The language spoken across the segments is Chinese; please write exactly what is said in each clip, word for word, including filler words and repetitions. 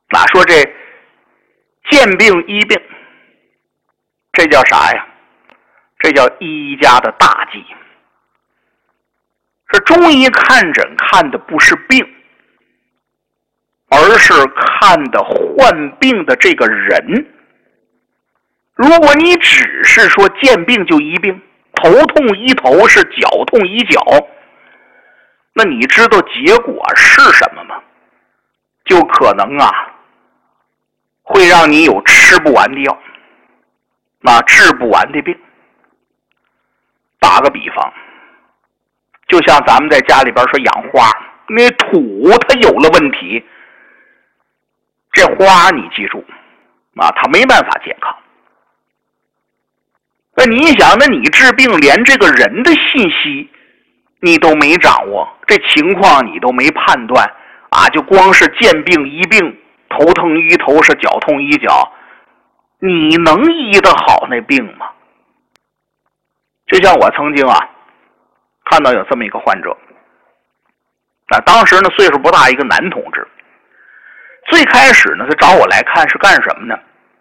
哪说这见病医病，这叫啥呀？这叫医家的大忌。这中医看诊看的不是病，而是看的患病的这个人。如果你只是说见病就医病，头痛医头是脚痛医脚，那你知道结果是什么吗？就可能啊会让你有吃不完的药，那治不完的病。打个比方，就像咱们在家里边说养花，那土它有了问题，这花你记住啊，它没办法健康。那你想，那你治病连这个人的信息你都没掌握，这情况你都没判断啊，就光是见病医病，头疼医头是脚痛医脚，你能医得好那病吗？就像我曾经啊看到有这么一个患者，啊，当时呢岁数不大，一个男同志。最开始呢他找我来看是干什么呢？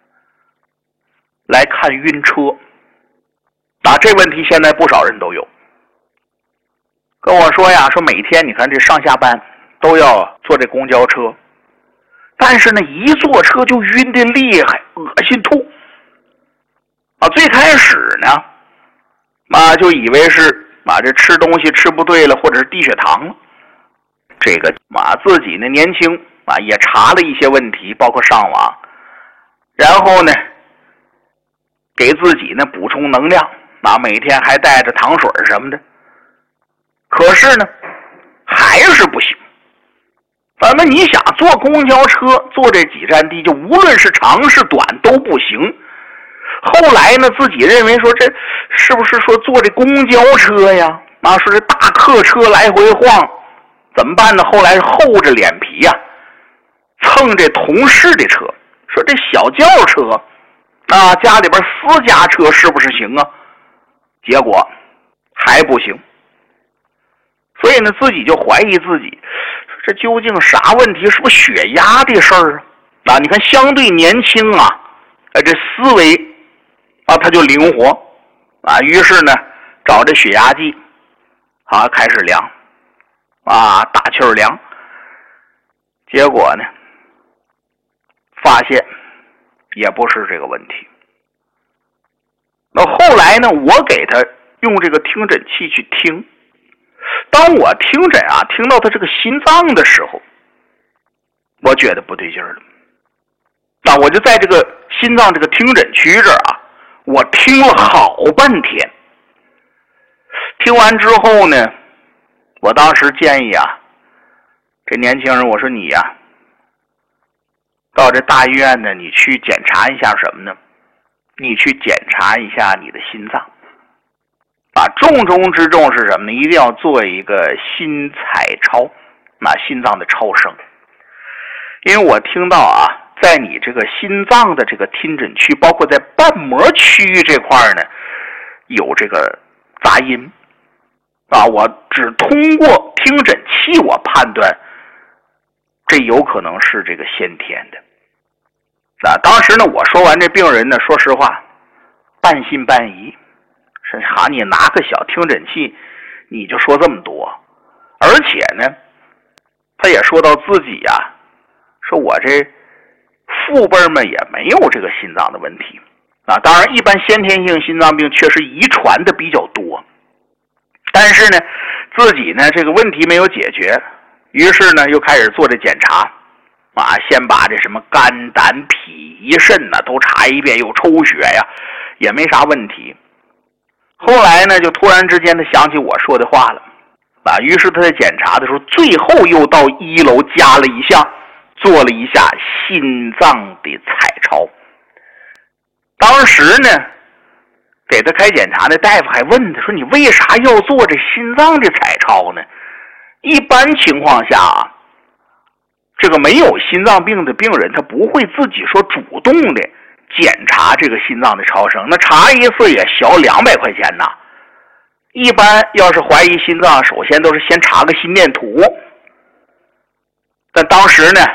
来看晕车。啊，这问题现在不少人都有。跟我说呀，说每天你看这上下班都要坐这公交车，但是呢一坐车就晕得厉害，恶心吐。啊，最开始呢啊就以为是啊这吃东西吃不对了，或者是低血糖了。这个啊自己呢年轻啊也查了一些问题，包括上网，然后呢给自己呢补充能量，啊每天还带着糖水什么的。可是呢还是不行。咱们你想坐公交车坐这几站地，就无论是长是短都不行。后来呢自己认为说，这是不是说坐这公交车呀，啊说这大客车来回晃，怎么办呢？后来厚着脸皮呀蹭这同事的车，说这小轿车啊家里边私家车是不是行啊？结果还不行。所以呢自己就怀疑自己，这究竟啥问题？是不是血压的事儿啊？你看相对年轻啊，这思维啊他就灵活啊，于是呢找这血压计啊开始量啊打气儿量，结果呢发现也不是这个问题。那后来呢我给他用这个听诊器去听，当我听诊啊听到他这个心脏的时候，我觉得不对劲儿了。那我就在这个心脏这个听诊区这儿啊，我听了好半天。听完之后呢，我当时建议啊这年轻人，我说你呀、啊、到这大医院呢，你去检查一下什么呢？你去检查一下你的心脏啊，重中之重是什么呢？一定要做一个心彩超，啊，心脏的超声。因为我听到啊，在你这个心脏的这个听诊区，包括在瓣膜区域这块呢，有这个杂音啊。我只通过听诊器，我判断这有可能是这个先天的。啊，当时呢，我说完这病人呢，说实话，半信半疑。是哈，你拿个小听诊器，你就说这么多，而且呢，他也说到自己呀、啊，说我这父辈们也没有这个心脏的问题啊。当然，一般先天性心脏病确实遗传的比较多，但是呢，自己呢这个问题没有解决，于是呢又开始做这检查啊，先把这什么肝胆脾胰肾呢都查一遍，又抽血呀，也没啥问题。后来呢就突然之间他想起我说的话了啊，于是他在检查的时候最后又到一楼加了一项，做了一下心脏的彩超。当时呢给他开检查的大夫还问他说，你为啥要做这心脏的彩超呢？一般情况下啊，这个没有心脏病的病人他不会自己说主动的检查这个心脏的超声，那查一次也小两百块钱呐。一般要是怀疑心脏，首先都是先查个心电图。但当时呢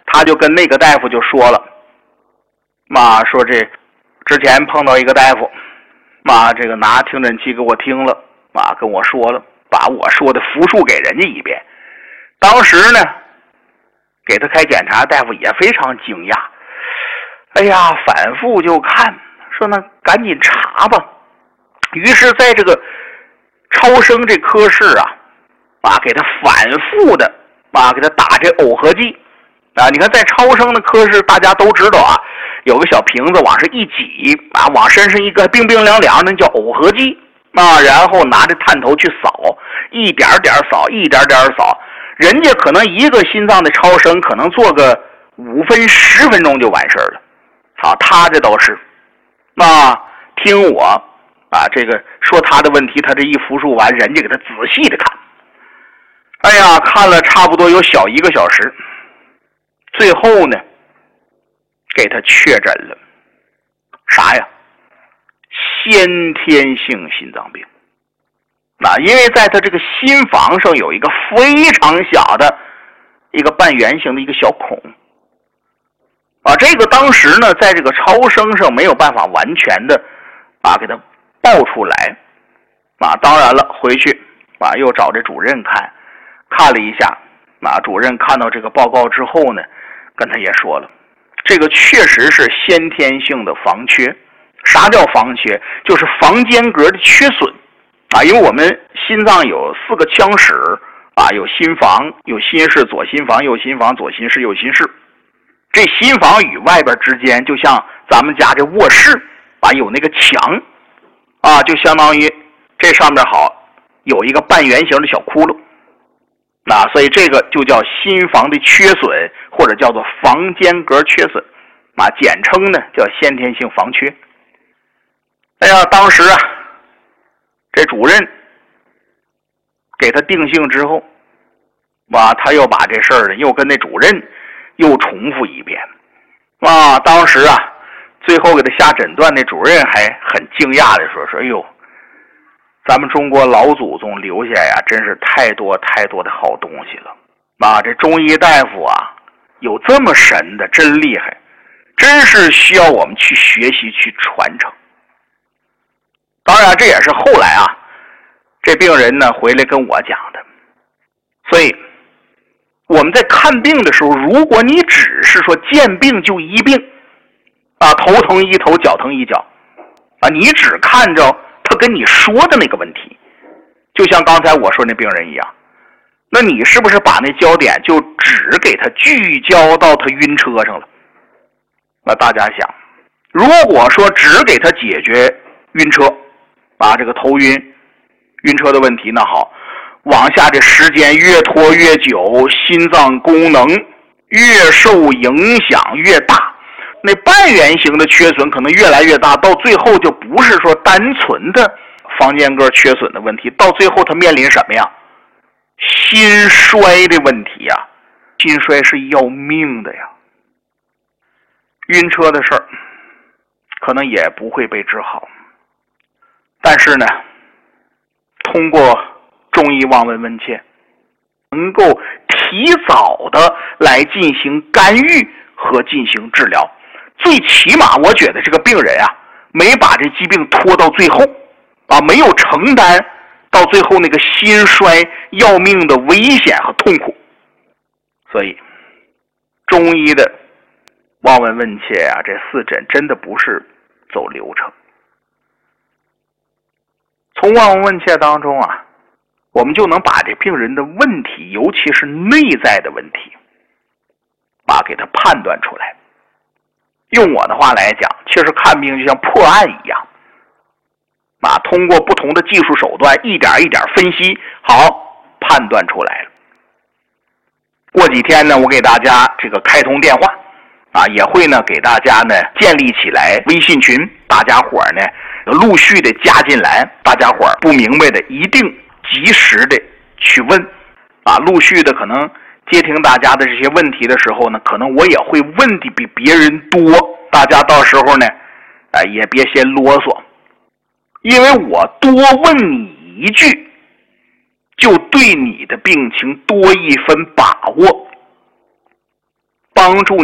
他就跟那个大夫就说了，妈说这之前碰到一个大夫，妈这个拿听诊器给我听了，妈跟我说了，把我说的复述给人家一遍。当时呢，给他开检查，大夫也非常惊讶，哎呀，反复就看，说那赶紧查吧。于是在这个超声这科室啊，啊给他反复的啊给他打这耦合剂啊。你看在超声的科室，大家都知道啊，有个小瓶子往上一挤啊，往身上一个冰冰凉凉，那叫耦合剂啊。然后拿着探头去扫，一点点扫，一点点扫。人家可能一个心脏的超声可能做个五分十分钟就完事了，好，他这都是啊，听我啊，这个说他的问题，他这一复述完，人家给他仔细的看，哎呀，看了差不多有小一个小时，最后呢，给他确诊了啥呀？先天性心脏病。那因为在他这个心房上有一个非常小的一个半圆形的一个小孔啊，这个当时呢，在这个超声上没有办法完全的啊给他爆出来啊。当然了，回去啊又找这主任看，看了一下啊，主任看到这个报告之后呢，跟他也说了，这个确实是先天性的房缺。啥叫房缺？就是房间隔的缺损啊。因为我们心脏有四个腔室啊，有心房、有心室、左心房、右心房、左心室、右心室。这心房与外边之间，就像咱们家这卧室啊，有那个墙啊，就相当于这上面好有一个半圆形的小窟窿。那所以这个就叫心房的缺损，或者叫做房间隔缺损啊，简称呢叫先天性房缺。哎呀，当时啊，这主任给他定性之后，哇，他又把这事儿呢又跟那主任又重复一遍啊。当时啊，最后给他下诊断，那主任还很惊讶的说说，哎呦，咱们中国老祖宗留下呀，真是太多太多的好东西了啊！这中医大夫啊，有这么神的，真厉害，真是需要我们去学习去传承。当然，这也是后来啊，这病人呢回来跟我讲的。所以我们在看病的时候，如果你只是说见病就医病啊，头疼医头，脚疼医脚啊，你只看着他跟你说的那个问题，就像刚才我说那病人一样，那你是不是把那焦点就只给他聚焦到他晕车上了？那大家想，如果说只给他解决晕车啊，这个头晕晕车的问题，那好，往下这时间越拖越久，心脏功能越受影响越大，那半圆形的缺损可能越来越大，到最后就不是说单纯的房间隔缺损的问题，到最后他面临什么呀？心衰的问题呀，心衰是要命的呀。晕车的事儿可能也不会被治好，但是呢，通过中医望闻问切，能够提早的来进行干预和进行治疗。最起码我觉得这个病人啊，没把这疾病拖到最后啊，没有承担到最后那个心衰要命的危险和痛苦。所以中医的望闻问切啊，这四诊真的不是走流程。从望闻问切当中啊，我们就能把这病人的问题，尤其是内在的问题啊，给他判断出来。用我的话来讲，其实看病就像破案一样啊，通过不同的技术手段一点一点分析，好，判断出来了。过几天呢，我给大家这个开通电话啊，也会呢给大家呢建立起来微信群，大家伙呢陆续的加进来，大家伙不明白的一定及时的去问啊，陆续的可能接听大家的这些问题的时候呢，可能我也会问的比别人多，大家到时候呢啊也别嫌啰嗦，因为我多问你一句，就对你的病情多一分把握帮助